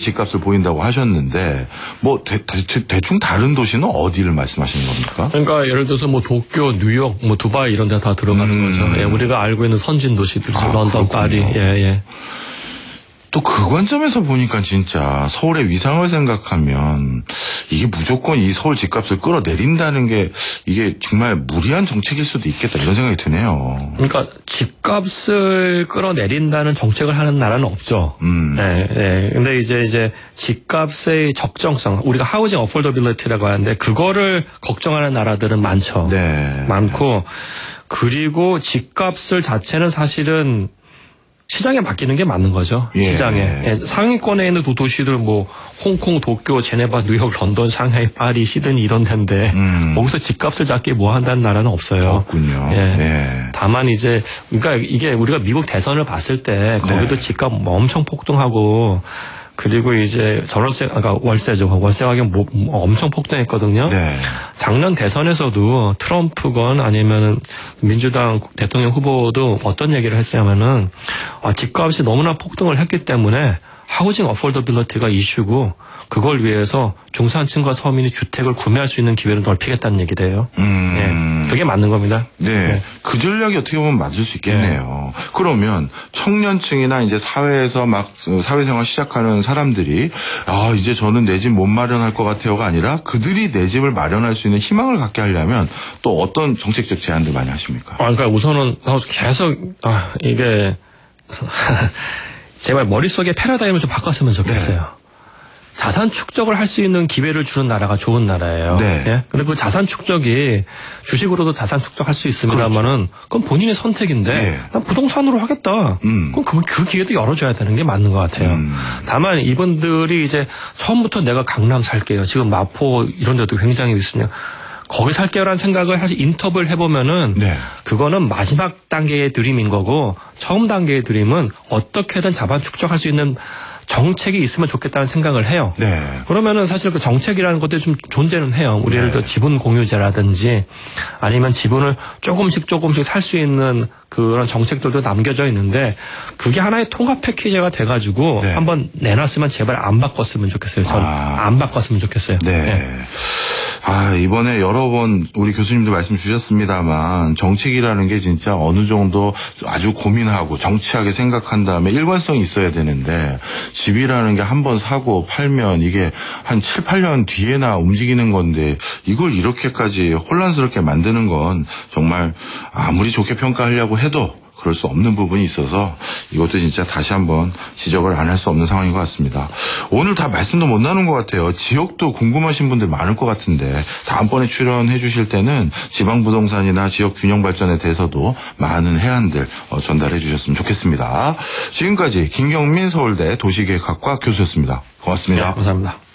집값을 보인다고 하셨는데 뭐 대충 다른 도시는 어디를 말씀하시는 겁니까? 그러니까 예를 들어서 뭐 도쿄, 뉴욕, 뭐 두바이 이런 데 다 들어가는 거죠. 예, 우리가 알고 있는 선진 도시들이죠. 런던, 파리. 예. 또 그 관점에서 보니까 진짜 서울의 위상을 생각하면 이게 무조건 이 서울 집값을 끌어내린다는 게 이게 정말 무리한 정책일 수도 있겠다 이런 생각이 드네요. 그러니까 집값을 끌어내린다는 정책을 하는 나라는 없죠. 네. 근데 이제 집값의 적정성, 우리가 하우징 어포더빌리티라고 하는데 그거를 걱정하는 나라들은 많죠. 네. 많고 그리고 집값을 자체는 사실은 시장에 맡기는 게 맞는 거죠. 예. 시장에. 예, 상위권에 있는 도시들 뭐 홍콩, 도쿄, 제네바, 뉴욕, 런던, 상하이, 파리, 시드니 이런 데인데 거기서 집값을 잡기 뭐 한다는 나라는 없어요. 없군요. 예. 다만 이제 그러니까 이게 우리가 미국 대선을 봤을 때 거기도 네. 집값 엄청 폭등하고 그리고 이제 그러니까 월세죠. 월세 가격 엄청 폭등했거든요. 네. 작년 대선에서도 트럼프건 아니면은 민주당 대통령 후보도 어떤 얘기를 했냐면은 집값이 너무나 폭등을 했기 때문에 하우징 어포더빌리티가 이슈고 그걸 위해서 중산층과 서민이 주택을 구매할 수 있는 기회를 넓히겠다는 얘기돼요. 네, 그게 맞는 겁니다. 네. 그 전략이 어떻게 보면 맞을 수 있겠네요. 그러면 청년층이나 이제 사회에서 막 사회생활 시작하는 사람들이 이제 저는 내 집 못 마련할 것 같아요가 아니라 그들이 내 집을 마련할 수 있는 희망을 갖게 하려면 또 어떤 정책적 제안들 많이 하십니까? 그러니까 우선은 계속 이게 제발 머릿속에 패러다임을 좀 바꿨으면 좋겠어요. 네. 자산 축적을 할 수 있는 기회를 주는 나라가 좋은 나라예요. 네. 예? 근데 그 자산 축적이 주식으로도 자산 축적할 수 있습니다만은 그렇죠. 그건 본인의 선택인데 네. 난 부동산으로 하겠다. 그럼 그 기회도 열어줘야 되는 게 맞는 것 같아요. 다만 이분들이 이제 처음부터 내가 강남 살게요. 지금 마포 이런 데도 굉장히 있으냐. 거기 살게요라는 생각을 사실 인터뷰를 해보면은 네. 그거는 마지막 단계의 드림인 거고 처음 단계의 드림은 어떻게든 자산 축적할 수 있는 정책이 있으면 좋겠다는 생각을 해요. 네. 그러면은 사실 그 정책이라는 것들이 좀 존재는 해요. 우리 예를 들어 지분 공유제라든지 아니면 지분을 조금씩 살 수 있는 그런 정책들도 남겨져 있는데 그게 하나의 통합 패키지가 돼가지고 네. 한번 내놨으면 제발 안 바꿨으면 좋겠어요. 전 안 바꿨으면 좋겠어요. 네. 네. 이번에 여러 번 우리 교수님도 말씀 주셨습니다만 정책이라는 게 진짜 어느 정도 아주 고민하고 정치하게 생각한 다음에 일관성이 있어야 되는데 집이라는 게 한 번 사고 팔면 이게 한 7, 8년 뒤에나 움직이는 건데 이걸 이렇게까지 혼란스럽게 만드는 건 정말 아무리 좋게 평가하려고 해도 그럴 수 없는 부분이 있어서 이것도 진짜 다시 한번 지적을 안 할 수 없는 상황인 것 같습니다. 오늘 다 말씀도 못 나눈 것 같아요. 지역도 궁금하신 분들 많을 것 같은데 다음번에 출연해 주실 때는 지방부동산이나 지역 균형 발전에 대해서도 많은 해안들 전달해 주셨으면 좋겠습니다. 지금까지 김경민 서울대 도시계획학과 교수였습니다. 고맙습니다. 네, 감사합니다.